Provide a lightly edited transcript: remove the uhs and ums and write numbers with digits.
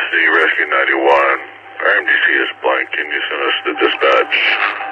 City Rescue 91. Our MDC is blank. Can you send us to dispatch?